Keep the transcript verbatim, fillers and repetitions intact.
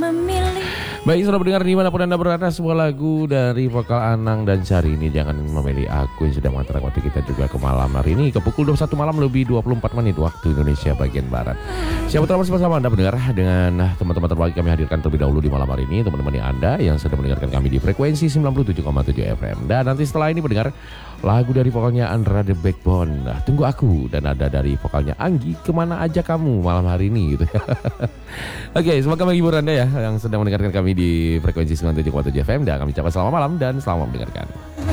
Baik, sudah mendengar dimanapun Anda berada, sebuah lagu dari vokal Anang dan Syahrini, Jangan Memilih Aku, yang sudah mengantarkan waktu kita juga ke malam hari ini ke pukul dua puluh satu malam lebih dua puluh empat menit waktu Indonesia bagian Barat. Siapa tahu bersama Anda mendengar dengan teman-teman terbaik kami hadirkan terlebih dahulu di malam hari ini, teman-teman Anda yang sedang mendengarkan kami di frekuensi sembilan puluh tujuh koma tujuh F M. Dan nanti setelah ini mendengar lagu dari vokalnya Andra The Backbone, nah, Tunggu Aku, dan ada dari vokalnya Anggi, Kemana Aja Kamu malam hari ini gitu. Oke, semoga menghibur Anda ya yang sedang mendengarkan kami di frekuensi sembilan puluh tujuh koma tujuh F M, dan kami ucapkan selamat malam dan selamat mendengarkan.